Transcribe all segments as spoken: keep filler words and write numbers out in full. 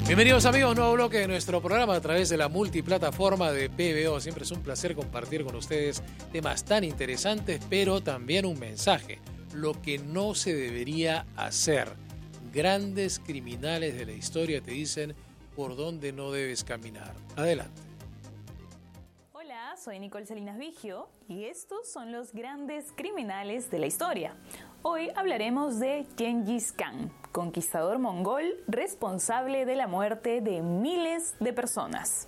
Bienvenidos amigos, nuevo bloque de nuestro programa a través de la multiplataforma de P B O. Siempre es un placer compartir con ustedes temas tan interesantes, pero también un mensaje. Lo que no se debería hacer. Grandes criminales de la historia te dicen por dónde no debes caminar. Adelante. Hola, soy Nicole Salinas Vigio y estos son los grandes criminales de la historia. Hoy hablaremos de Gengis Khan, conquistador mongol responsable de la muerte de miles de personas.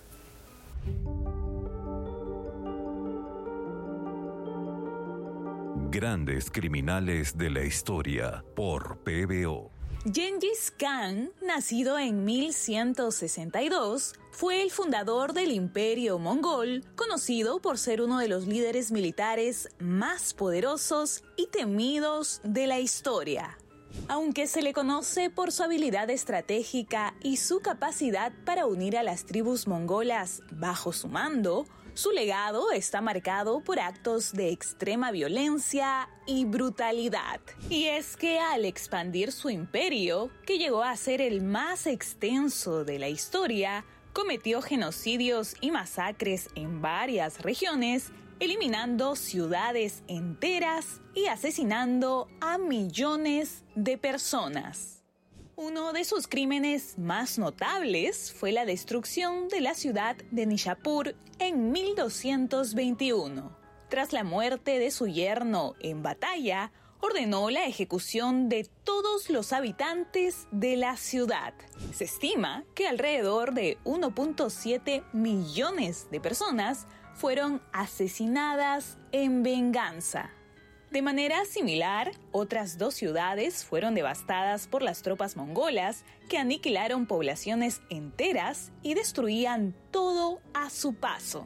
Grandes criminales de la historia por P B O. Gengis Khan, nacido en mil ciento sesenta y dos, fue el fundador del Imperio Mongol, conocido por ser uno de los líderes militares más poderosos y temidos de la historia. Aunque se le conoce por su habilidad estratégica y su capacidad para unir a las tribus mongolas bajo su mando, su legado está marcado por actos de extrema violencia y brutalidad. Y es que al expandir su imperio, que llegó a ser el más extenso de la historia, cometió genocidios y masacres en varias regiones, eliminando ciudades enteras y asesinando a millones de personas. Uno de sus crímenes más notables fue la destrucción de la ciudad de Nishapur en mil doscientos veintiuno. Tras la muerte de su yerno en batalla, ordenó la ejecución de todos los habitantes de la ciudad. Se estima que alrededor de uno punto siete millones de personas fueron asesinadas en venganza. De manera similar, otras dos ciudades fueron devastadas por las tropas mongolas que aniquilaron poblaciones enteras y destruían todo a su paso.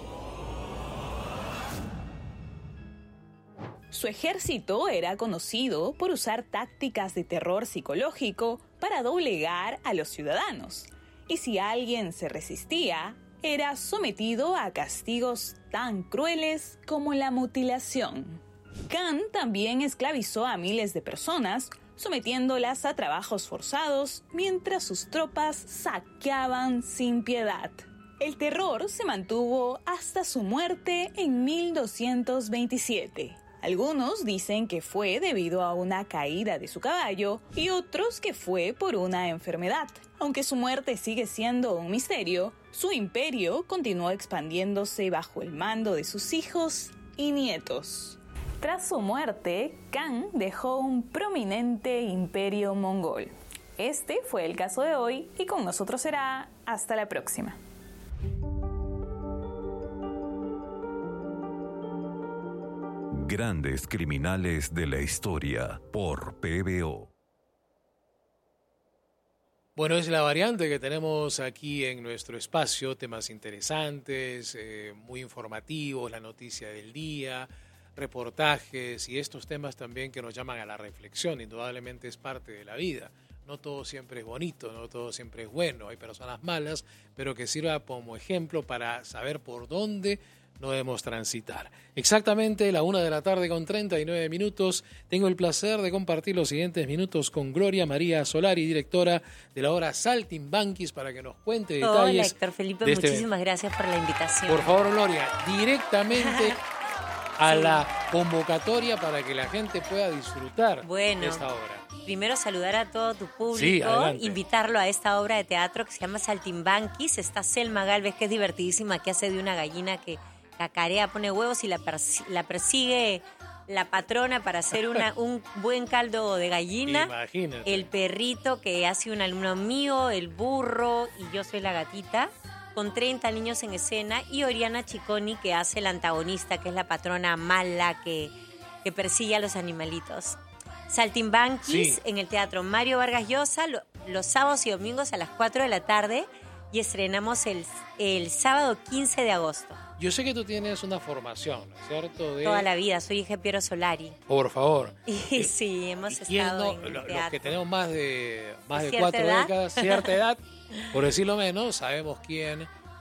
Su ejército era conocido por usar tácticas de terror psicológico para doblegar a los ciudadanos, y si alguien se resistía, era sometido a castigos tan crueles como la mutilación. Khan también esclavizó a miles de personas, sometiéndolas a trabajos forzados mientras sus tropas saqueaban sin piedad. El terror se mantuvo hasta su muerte en mil doscientos veintisiete. Algunos dicen que fue debido a una caída de su caballo y otros que fue por una enfermedad. Aunque su muerte sigue siendo un misterio, su imperio continuó expandiéndose bajo el mando de sus hijos y nietos. Tras su muerte, Khan dejó un prominente imperio mongol. Este fue el caso de hoy y con nosotros será hasta la próxima. Grandes criminales de la historia por P B O. Bueno, es la variante que tenemos aquí en nuestro espacio, temas interesantes, eh, muy informativos, la noticia del día, reportajes y estos temas también que nos llaman a la reflexión. Indudablemente es parte de la vida. No todo siempre es bonito, no todo siempre es bueno. Hay personas malas, pero que sirva como ejemplo para saber por dónde no debemos transitar. Exactamente la una de la tarde con treinta y nueve minutos. Tengo el placer de compartir los siguientes minutos con Gloria María Solari, directora de la obra Saltimbanquis, para que nos cuente detalles. Hola, Héctor Felipe, de este muchísimas evento. gracias por la invitación. Por favor, Gloria, directamente a sí. la convocatoria para que la gente pueda disfrutar bueno, de esta obra. Primero saludar a todo tu público, sí, invitarlo a esta obra de teatro que se llama Saltimbanquis. Está Selma Galvez, que es divertidísima, que hace de una gallina que cacarea, pone huevos y la, persi- la persigue la patrona para hacer una, un buen caldo de gallina. Imagínate. El perrito que hace un alumno mío, el burro y yo soy la gatita, con treinta niños en escena, y Oriana Cicconi, que hace la antagonista, que es la patrona mala que, que persigue a los animalitos. Saltimbanquis, sí. En el Teatro Mario Vargas Llosa, lo, los sábados y domingos a las cuatro de la tarde, y estrenamos el, el sábado quince de agosto. Yo sé que tú tienes una formación, ¿no es cierto? De... Toda la vida, soy hija de Piero Solari. Por favor. Y sí, hemos estado no, en lo, teatro. Los que tenemos más de, más de ¿Cierta cuatro edad? décadas, cierta edad, por decirlo menos, sabemos quién